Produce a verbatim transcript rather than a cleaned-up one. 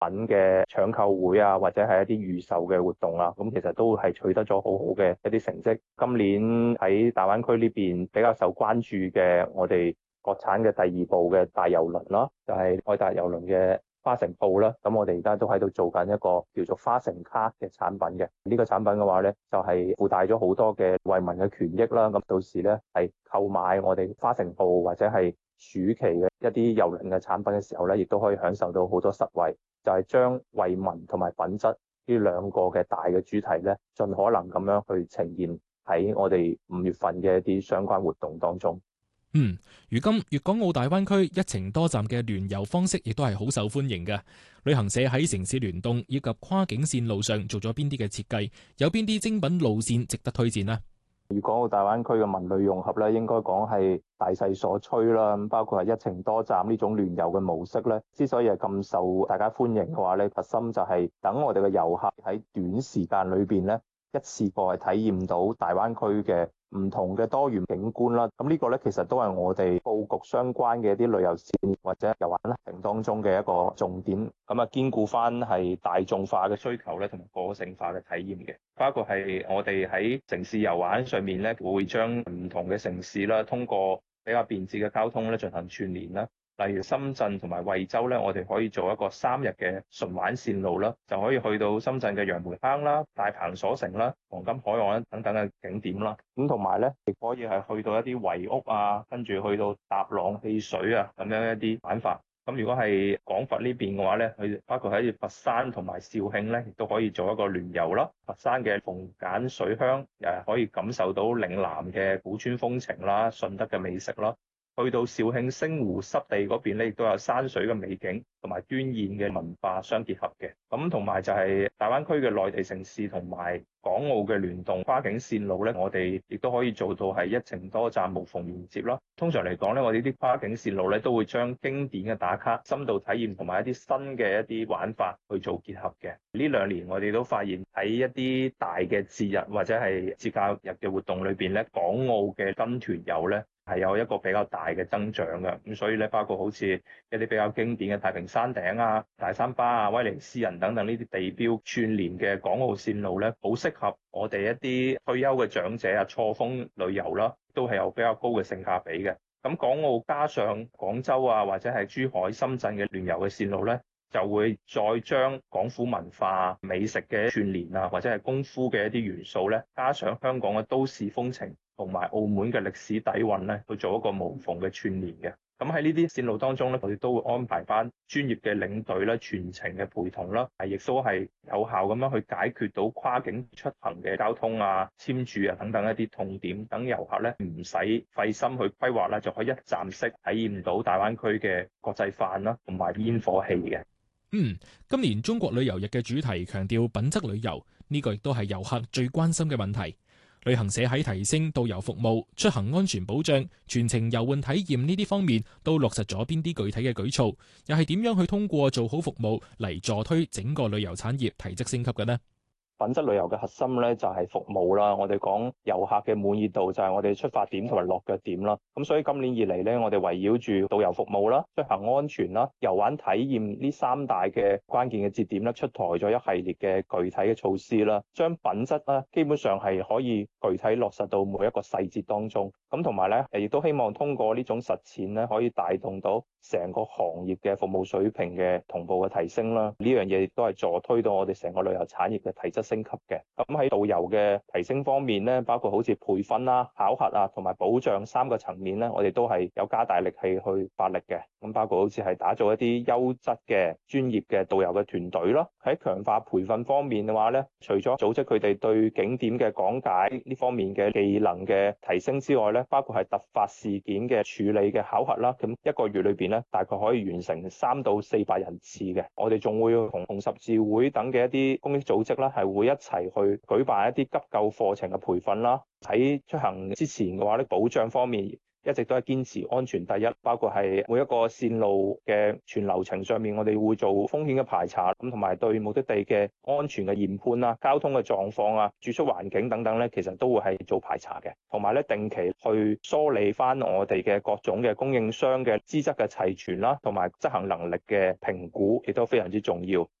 品嘅搶購會啊，或者係一啲預售嘅活動啊，咁其實都係取得咗好好嘅一啲成績。今年喺大灣區呢邊比較受關注嘅，我哋國產嘅第二部嘅大郵輪啦，就係愛達郵輪嘅花城號啦。咁我哋而家都喺度做緊一個叫做花城卡嘅產品嘅。呢個產品嘅話咧，就係附帶咗好多嘅惠民嘅權益啦。咁到時咧係購買我哋花城號或者係暑期嘅一啲郵輪嘅產品嘅時候咧，亦都可以享受到好多實惠。就係將惠民同埋品質呢兩個嘅大嘅主題咧，盡可能咁樣去呈現喺我哋五月份嘅一啲相關活動當中。 嗯，如今粵港澳大灣區一程多站嘅聯遊方式亦都係好受歡迎嘅。旅行社喺城市聯動以及跨境線路上做咗邊啲嘅設計，有邊啲精品路線值得推薦呢？ 粵港澳大灣區嘅文旅融合咧，應該講係大勢所趨啦。咁包括係一程多站呢種聯遊嘅模式咧，之所以係咁受大家歡迎嘅話咧，核心就係等我哋嘅遊客喺短時間裏邊咧，一次過係體驗到大灣區嘅唔同嘅多元景觀啦。咁呢個咧其實都係我哋佈局相關嘅一啲旅遊線或者遊玩行程當中嘅一個重點。咁啊，兼顧翻係大眾化嘅需求咧，同埋個性化嘅體驗嘅。包括係我哋喺城市遊玩上面咧，會將唔同嘅城市啦，通過比較便捷嘅交通咧進行串聯啦。例如深圳同埋惠州咧，我哋可以做一個三日嘅純玩線路啦，就可以去到深圳嘅楊梅坑啦、大鵬鎖城啦、黃金海岸等等嘅景點啦。咁同埋咧，亦可以係去到一啲圍屋啊，跟住去到踏浪戲水啊咁樣一啲玩法。咁如果係廣佛呢邊嘅話咧，佢包括喺佛山同埋肇慶咧，亦都可以做一個聯遊啦。佛山嘅鳳澗水鄉誒，可以感受到嶺南嘅古村風情啦、順德嘅美食啦。去到肇慶星湖濕地嗰邊咧，亦都有山水嘅美景同埋端硯嘅文化相結合嘅。咁同埋就係大灣區嘅內地城市同埋港澳嘅聯動跨境線路咧，我哋亦都可以做到係一程多站無縫連接啦。通常嚟講咧，我哋啲跨境線路咧都會將經典嘅打卡、深度體驗同埋一啲新嘅一啲玩法去做結合嘅。呢兩年我哋都發現喺一啲大嘅節日或者係節假日嘅活動裏邊咧，港澳嘅跟團遊咧係有一個比較大嘅增長嘅。咁所以咧，包括好似一啲比較經典嘅太平山頂啊、大三巴啊、威尼斯人等等呢啲地標串聯嘅港澳線路咧，好適合我哋一啲退休嘅長者啊，錯峰旅遊啦，都係有比較高嘅性價比嘅。咁港澳加上廣州啊，或者係珠海、深圳嘅聯遊嘅線路咧，就會再將廣府文化、美食嘅串聯啊，或者係功夫嘅一啲元素咧，加上香港嘅都市風情同埋澳門嘅歷史底蘊咧，去做一個無縫嘅串聯嘅。咁喺呢啲線路當中咧，我哋都會安排翻專業嘅領隊咧，全程嘅陪同啦，係亦都係有效咁樣去解決到跨境出行嘅交通啊、簽注啊等等一啲痛點，等遊客咧唔使費心去規劃啦，就可以一站式體驗到大灣區嘅國際飯啦，同埋煙火氣嘅。 嗯，今年中國旅遊日嘅主題強調品質旅遊，呢個亦都係遊客最關心嘅問題。旅行社喺提升導遊服務、出行安全保障、全程遊玩體驗呢啲方面，都落實咗邊啲具體嘅舉措，又係點樣去通過做好服務嚟助推整個旅遊產業提質升級嘅呢？ 品質旅遊嘅核心咧就係服務啦，我哋講遊客嘅滿意度就係我哋出發點同埋落腳點啦。咁所以今年以嚟咧，我哋圍繞住導遊服務啦、出行安全啦、遊玩體驗呢三大嘅關鍵嘅節點咧，出台咗一系列嘅具體嘅措施啦，將品質啦基本上係可以具體落實到每一個細節當中。咁同埋咧，亦都希望通過呢種實踐咧，可以帶動到成個行業嘅服務水平嘅同步嘅提升啦。呢樣嘢亦都係助推到我哋成個旅遊產業嘅體質升級嘅。咁喺導遊嘅提升方面咧，包括好似培訓啦、考核啊同埋保障三個層面咧，我哋都係有加大力氣去發力嘅。咁包括好似係打造一啲優質嘅專業嘅導遊嘅團隊咯。喺強化培訓方面嘅話咧，除咗組織佢哋對景點嘅講解呢方面嘅技能嘅提升之外咧，包括係突發事件嘅處理嘅考核啦。咁一個月裏邊咧，大概可以完成三到四百人次嘅。我哋仲會同紅十字會等嘅一啲公益組織啦，係會一齊去舉辦一啲急救課程嘅培訓啦。喺出行之前嘅話咧，保障方面一直都係堅持安全第一，包括係每一個線路嘅全流程上面，我哋會做風險嘅排查，咁同埋對目的地嘅安全嘅研判啊、交通嘅狀況啊、住宿環境等等咧，其實都會係做排查嘅，同埋咧定期去梳理翻我哋嘅各種嘅供應商嘅資質嘅齊全啦，同埋執行能力嘅評估，亦都非常之重要。